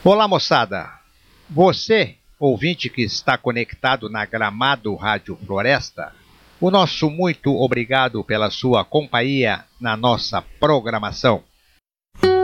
Olá, moçada! Você, ouvinte que está conectado na Gramado Rádio Floresta, o nosso muito obrigado pela sua companhia na nossa programação.